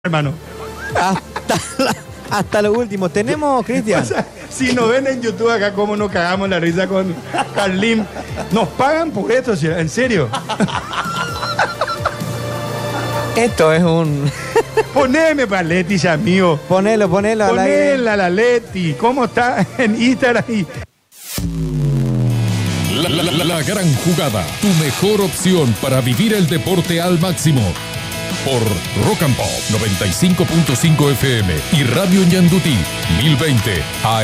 hermano. Hasta lo último. Tenemos, Cristian. O sea, si nos ven en YouTube acá cómo nos cagamos la risa con Carlín. Nos pagan por esto, en serio. Esto es un... Poneme para Leti, ya mío. Ponelo al aire. Ponela la Leti. ¿Cómo está en Instagram? La gran jugada, tu mejor opción para vivir el deporte al máximo. Por Rock and Pop 95.5 FM y Radio Ñandutí 1020 AM.